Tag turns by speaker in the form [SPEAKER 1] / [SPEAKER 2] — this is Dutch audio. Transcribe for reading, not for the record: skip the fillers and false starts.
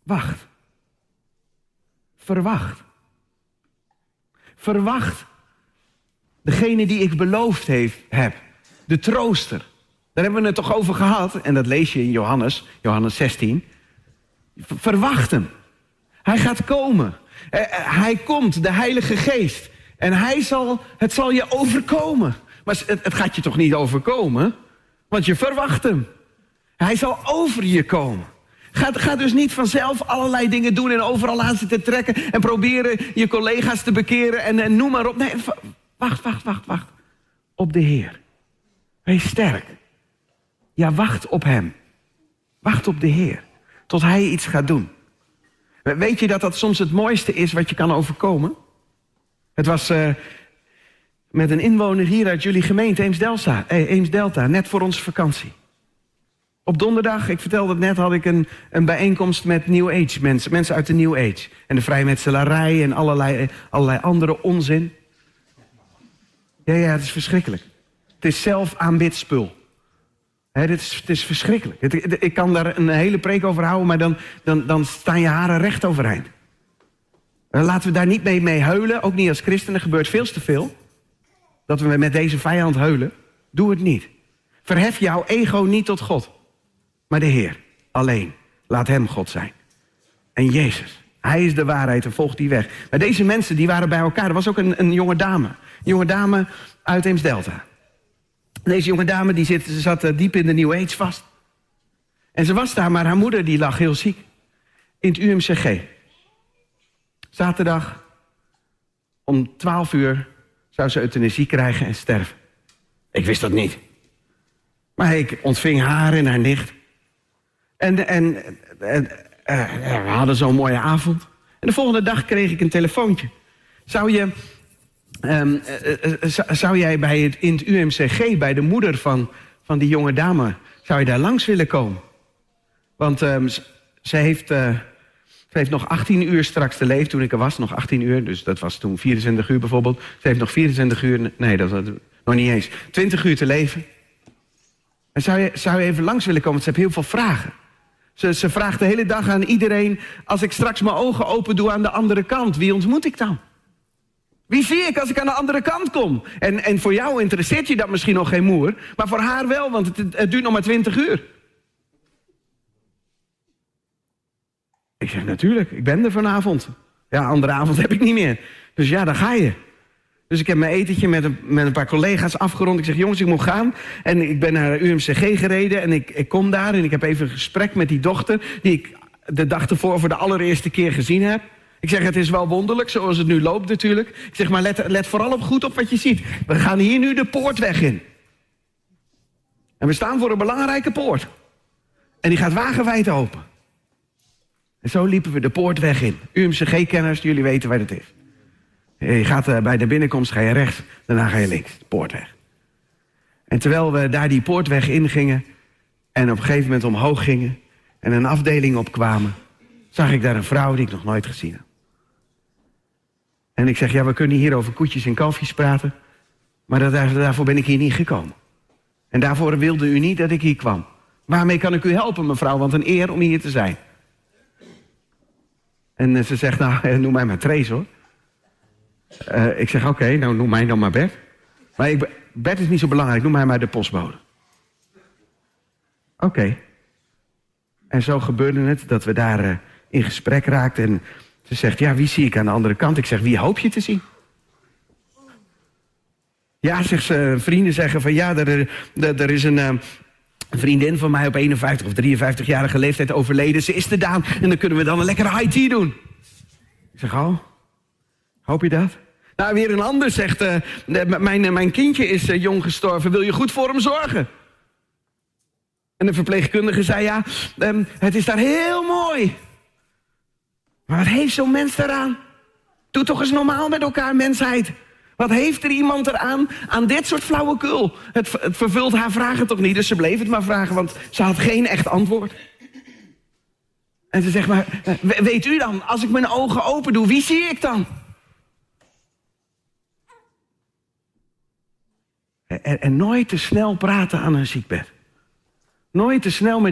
[SPEAKER 1] wacht. Verwacht. Verwacht degene die ik beloofd heb. De trooster. Daar hebben we het toch over gehad. En dat lees je in Johannes 16. Verwacht hem. Hij gaat komen. Hij komt, de Heilige Geest. En het zal je overkomen. Maar het gaat je toch niet overkomen? Want je verwacht hem. Hij zal over je komen. Ga dus niet vanzelf allerlei dingen doen en overal aan zitten trekken en proberen je collega's te bekeren en noem maar op. Nee, wacht. Op de Heer. Wees sterk. Ja, wacht op hem. Wacht op de Heer. Tot hij iets gaat doen. Weet je dat dat soms het mooiste is wat je kan overkomen? Het was met een inwoner hier uit jullie gemeente, Eems-Delta, net voor onze vakantie. Op donderdag, ik vertelde het net, had ik een bijeenkomst met New Age mensen uit de New Age. En de vrijmetselarij en allerlei andere onzin. Ja, het is verschrikkelijk. Het is zelf aanbidspul. Het is verschrikkelijk. Ik kan daar een hele preek over houden, maar dan staan je haren recht overeind. Laten we daar niet mee heulen, ook niet als christenen, gebeurt veel te veel. Dat we met deze vijand heulen. Doe het niet. Verhef jouw ego niet tot God. Maar de Heer, alleen. Laat hem God zijn. En Jezus, hij is de waarheid en volgt die weg. Maar deze mensen die waren bij elkaar. Er was ook een jonge dame. Een jonge dame uit Eems-Delta. Deze jonge dame die zat diep in de New Age vast. En ze was daar, maar haar moeder die lag heel ziek. In het UMCG. Zaterdag om 12 uur zou ze euthanasie krijgen en sterven. Ik wist dat niet. Maar ik ontving haar en haar nicht. En we hadden zo'n mooie avond. En de volgende dag kreeg ik een telefoontje. Zou jij in het UMCG, bij de moeder van die jonge dame, zou je daar langs willen komen? Want ze heeft nog 18 uur straks te leven toen ik er was. Nog 18 uur, dus dat was toen 24 uur bijvoorbeeld. Ze heeft nog 24 uur, nee, dat was nog niet eens. 20 uur te leven. En zou je even langs willen komen, want ze heeft heel veel vragen. Ze vraagt de hele dag aan iedereen, als ik straks mijn ogen open doe aan de andere kant, wie ontmoet ik dan? Wie zie ik als ik aan de andere kant kom? En voor jou interesseert je dat misschien nog geen moer, maar voor haar wel, want het duurt nog maar 20 uur. Ik zeg, natuurlijk, ik ben er vanavond. Ja, andere avond heb ik niet meer. Dus ja, dan ga je. Dus ik heb mijn etentje met een paar collega's afgerond. Ik zeg, jongens, ik moet gaan. En ik ben naar UMCG gereden en ik kom daar. En ik heb even een gesprek met die dochter, die ik de dag ervoor voor de allereerste keer gezien heb. Ik zeg, het is wel wonderlijk, zoals het nu loopt natuurlijk. Ik zeg, maar let vooral goed op wat je ziet. We gaan hier nu de poortweg in. En we staan voor een belangrijke poort. En die gaat wagenwijd open. En zo liepen we de poortweg in. UMCG-kenners, jullie weten waar het is. Je gaat bij de binnenkomst, ga je rechts, daarna ga je links, de poortweg. En terwijl we daar die poortweg ingingen en op een gegeven moment omhoog gingen en een afdeling opkwamen, zag ik daar een vrouw die ik nog nooit gezien heb. En ik zeg, ja, we kunnen hier over koetjes en kalfjes praten, maar daarvoor ben ik hier niet gekomen. En daarvoor wilde u niet dat ik hier kwam. Waarmee kan ik u helpen, mevrouw, want een eer om hier te zijn. En ze zegt, nou, noem mij maar Trace, hoor. Ik zeg, oké, nou noem mij dan maar Bert. Maar Bert is niet zo belangrijk, noem mij maar de postbode. Oké. En zo gebeurde het dat we daar in gesprek raakten. En ze zegt, ja, wie zie ik aan de andere kant? Ik zeg, wie hoop je te zien? Ja, zegt ze, vrienden zeggen van ja, er is een vriendin van mij op 51 of 53-jarige leeftijd overleden. Ze is te daan en dan kunnen we dan een lekkere high tea doen. Ik zeg, oh, hoop je dat? Nou, weer een ander zegt, mijn kindje is jong gestorven. Wil je goed voor hem zorgen? En de verpleegkundige zei, ja, het is daar heel mooi. Maar wat heeft zo'n mens daaraan? Doe toch eens normaal met elkaar, mensheid. Wat heeft er iemand eraan aan dit soort flauwekul? Het vervult haar vragen toch niet, dus ze bleef het maar vragen, want ze had geen echt antwoord. En ze zegt, maar weet u dan, als ik mijn ogen open doe, wie zie ik dan? En nooit te snel praten aan een ziekbed. Nooit te snel met